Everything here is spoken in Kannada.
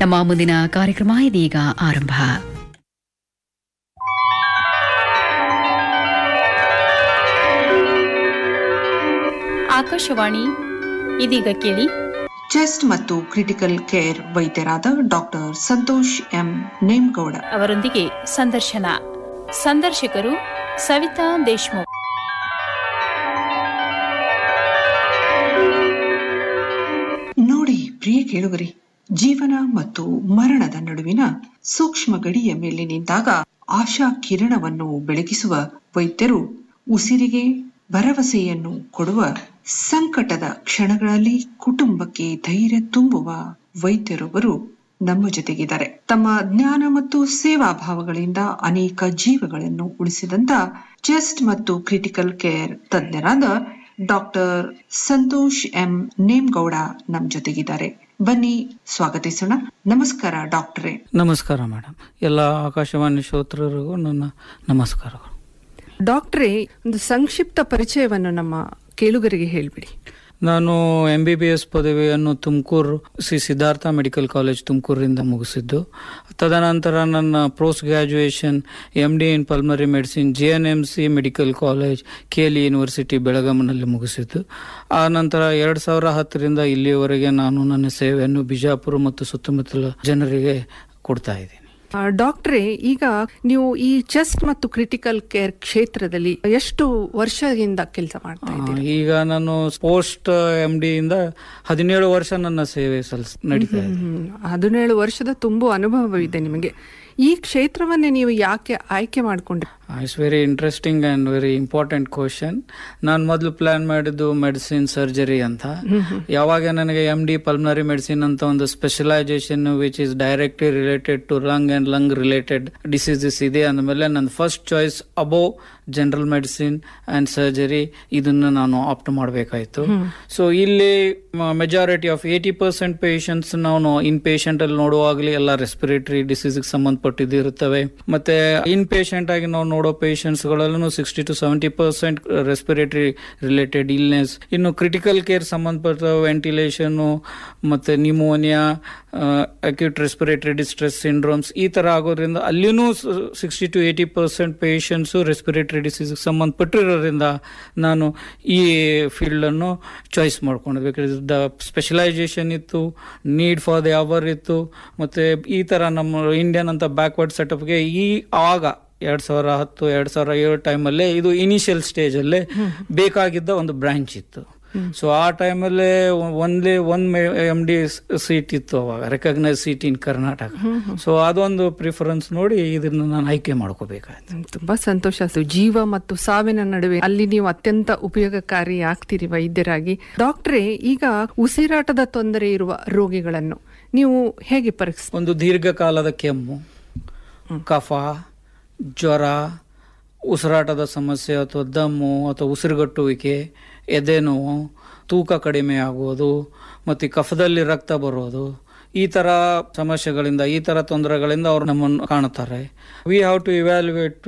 ನಮ್ಮ ಮುಂದಿನ ಕಾರ್ಯಕ್ರಮ ಇದೀಗ ಆರಂಭ. ಆಕಾಶವಾಣಿ, ಇದೀಗ ಕೇಳಿ ಚೆಸ್ಟ್ ಮತ್ತು critical care ವೈದ್ಯರಾದ doctor Santosh M Nemagouda ಅವರೊಂದಿಗೆ ಸಂದರ್ಶನ. ಸಂದರ್ಶಕರು ಸವಿತಾ ದೇಶಮುಖ್. ನೋಡಿ ಪ್ರಿಯ ಕೇಳುಗರಿ, ಜೀವನ ಮತ್ತು ಮರಣದ ನಡುವಿನ ಸೂಕ್ಷ್ಮ ಗಡಿಯ ಮೇಲೆ ನಿಂತಾಗ ಆಶಾ ಕಿರಣವನ್ನು ಬೆಳಗಿಸುವ ವೈದ್ಯರು, ಉಸಿರಿಗೆ ಭರವಸೆಯನ್ನು ಕೊಡುವ ಸಂಕಟದ ಕ್ಷಣಗಳಲ್ಲಿ ಕುಟುಂಬಕ್ಕೆ ಧೈರ್ಯ ತುಂಬುವ ವೈದ್ಯರೊಬ್ಬರು ನಮ್ಮ ಜೊತೆಗಿದ್ದಾರೆ. ತಮ್ಮ ಜ್ಞಾನ ಮತ್ತು ಸೇವಾ ಭಾವಗಳಿಂದ ಅನೇಕ ಜೀವಗಳನ್ನು ಉಳಿಸಿದಂತ ಚೆಸ್ಟ್ ಮತ್ತು ಕ್ರಿಟಿಕಲ್ ಕೇರ್ ತಜ್ಞರಾದ ಡಾಕ್ಟರ್ ಸಂತೋಷ್ ಎಂ ನೇಮಗೌಡ ನಮ್ಮ ಜೊತೆಗಿದ್ದಾರೆ. ಬನ್ನಿ ಸ್ವಾಗತಿಸೋಣ. ನಮಸ್ಕಾರ ಡಾಕ್ಟರೇ. ನಮಸ್ಕಾರ ಮೇಡಮ್. ಎಲ್ಲ ಆಕಾಶವಾಣಿ ಶ್ರೋತೃರಿಗೂ ನನ್ನ ನಮಸ್ಕಾರಗಳು. ಡಾಕ್ಟ್ರೇ, ಒಂದು ಸಂಕ್ಷಿಪ್ತ ಪರಿಚಯವನ್ನು ನಮ್ಮ ಕೇಳುಗರಿಗೆ ಹೇಳಿಬಿಡಿ. ನಾನು MBBS ಪದವಿಯನ್ನು ತುಮಕೂರು ಸಿದ್ಧಾರ್ಥ ಮೆಡಿಕಲ್ ಕಾಲೇಜ್ ತುಮಕೂರಿಂದ ಮುಗಿಸಿದ್ದು. ತದನಂತರ ನನ್ನ ಪೋಸ್ಟ್ ಗ್ರಾಜುಯೇಷನ್ MD ಇನ್ pulmonary medicine JNMC medical college KL university ಬೆಳಗಾಂನಲ್ಲಿ ಮುಗಿಸಿದ್ದು. ಆ ನಂತರ 2010ರಿಂದ ಇಲ್ಲಿಯವರೆಗೆ ನಾನು ನನ್ನ ಸೇವೆಯನ್ನು ಬಿಜಾಪುರ ಮತ್ತು ಸುತ್ತಮುತ್ತಲ ಜನರಿಗೆ ಕೊಡ್ತಾ ಇದ್ದೀನಿ. ಡಾಕ್ಟ್ರೇ, ಈಗ ನೀವು ಈ ಚೆಸ್ಟ್ ಮತ್ತು ಕ್ರಿಟಿಕಲ್ ಕೇರ್ ಕ್ಷೇತ್ರದಲ್ಲಿ ಎಷ್ಟು ವರ್ಷದಿಂದ ಕೆಲಸ ಮಾಡ್ತಾ ಇದ್ದೀರಿ? ಈಗ ನಾನು ಪೋಸ್ಟ್ MD ಇಂದ 17 ವರ್ಷ ನನ್ನ ಸೇವೆ ನಡೀತಾ ಇದೆ. 17 ವರ್ಷದ ತುಂಬಾ ಅನುಭವವಿದೆ ನಿಮಗೆ. ಈ ಕ್ಷೇತ್ರವನ್ನೇ ನೀವು ಯಾಕೆ ಆಯ್ಕೆ ಮಾಡಿಕೊಂಡ್ರಿ? It's very interesting and very important question. ನಾನು ಮೊದಲು ಪ್ಲಾನ್ ಮಾಡಿದ್ದು ಮೆಡಿಸಿನ್ ಸರ್ಜರಿ ಅಂತ. ಯಾವಾಗ ನನಗೆ MD ಪಲ್ಮನರಿ ಮೆಡಿಸಿನ್ ಅಂತ ಒಂದು specialisation which is directly related to lung related diseases ಇದೆ ಅಂದಮೇಲೆ ನನ್ನ first choice above general medicine and surgery ಇದನ್ನು ನಾನು ಆಪ್ಟ್ ಮಾಡಬೇಕಾಯ್ತು. ಸೊ ಇಲ್ಲಿ ಮೆಜಾರಿಟಿ ಆಫ್ 80% ಪೇಷಂಟ್ಸ್ ನಾವು ಇನ್ ಪೇಷಂಟ್ ಅಲ್ಲಿ ನೋಡುವಾಗಲಿ ಎಲ್ಲ ರೆಸ್ಪಿರೇಟರಿ ಡಿಸೀಸ್ ಸಂಬಂಧಪಟ್ಟಿದ್ದು ಇರುತ್ತವೆ. ಮತ್ತೆ ಇನ್ ಪೇಷಂಟ್ ಆಗಿ ನಾವು ನೋಡೋ ಪೇಷಂಟ್ಸ್ ಗಳಲ್ಲೂ 60 to 70% ರೆಸ್ಪಿರೇಟರಿ ರಿಲೇಟೆಡ್ ಇಲ್ನೆಸ್. ಇನ್ನು ಕ್ರಿಟಿಕಲ್ ಕೇರ್ ಸಂಬಂಧಪಟ್ಟ ವೆಂಟಿಲೇಷನ್ ಮತ್ತೆ pneumonia, acute respiratory distress syndromes ಈ ತರ ಆಗೋದ್ರಿಂದ ಅಲ್ಲಿನೂ 60 to 80% ಪೇಷಂಟ್ಸ್ ರೆಸ್ಪಿರೇಟರಿ ಡಿಸೀಸ್ ಸಂಬಂಧಪಟ್ಟಿರೋದ್ರಿಂದ ನಾನು ಈ ಫೀಲ್ಡ್ ಅನ್ನು ಚಾಯ್ಸ್ ಮಾಡ್ಕೊಂಡಿರ್ಬೇಕು. ದ ಸ್ಪೆಷಲೈಸೇಷನ್ ಇತ್ತು, ನೀಡ್ ಫಾರ್ ದ ಅವರ್ ಇತ್ತು. ಮತ್ತೆ ಈ ತರ ನಮ್ಮ ಇಂಡಿಯನ್ ಅಂತ ಬ್ಯಾಕ್ವರ್ಡ್ ಸೆಟಪ್ಗೆ ಆಗ 2010, 2007 ಟೈಮಲ್ಲೇ ಇದು ಇನಿಷಿಯಲ್ ಸ್ಟೇಜ್ ಅಲ್ಲೇ ಬೇಕಾಗಿದ್ದ ಒಂದು ಬ್ರಾಂಚ್ ಇತ್ತು. ಸೊ ಆ ಟೈಮಲ್ಲೇ ಒಂದ್ MD ಸೀಟ್ ಇತ್ತು, ಅವಾಗ ರೆಕಗ್ನೈಸ್ ಸೀಟ್ ಇನ್ ಕರ್ನಾಟಕ. ಸೊ ಅದೊಂದು ಪ್ರಿಫರೆನ್ಸ್ ನೋಡಿ ಇದನ್ನ ನಾನು ಆಯ್ಕೆ ಮಾಡ್ಕೋಬೇಕಾಯ್ತು. ತುಂಬಾ ಸಂತೋಷ. ಜೀವ ಮತ್ತು ಸಾವಿನ ನಡುವೆ ಅಲ್ಲಿ ನೀವು ಅತ್ಯಂತ ಉಪಯೋಗಕಾರಿ ಆಗ್ತೀರಿ ವೈದ್ಯರಾಗಿ. ಡಾಕ್ಟ್ರೇ, ಈಗ ಉಸಿರಾಟದ ತೊಂದರೆ ಇರುವ ರೋಗಿಗಳನ್ನು ನೀವು ಹೇಗೆ ಪರೀಕ್ಷಿಸಿ? ಒಂದು ದೀರ್ಘಕಾಲದ ಕೆಮ್ಮು, ಕಫ, ಜ್ವರ, ಉಸಿರಾಟದ ಸಮಸ್ಯೆ ಅಥವಾ ದಮ್ಮು ಅಥವಾ ಉಸಿರುಗಟ್ಟುವಿಕೆ, ಎದೆ ನೋವು, ತೂಕ ಕಡಿಮೆ ಆಗುವುದು ಮತ್ತು ಕಫದಲ್ಲಿ ರಕ್ತ ಬರೋದು, ಈ ಥರ ಸಮಸ್ಯೆಗಳಿಂದ, ಈ ಥರ ತೊಂದರೆಗಳಿಂದ ಅವರು ನಮ್ಮನ್ನು ಕಾಣುತ್ತಾರೆ. We have to evaluate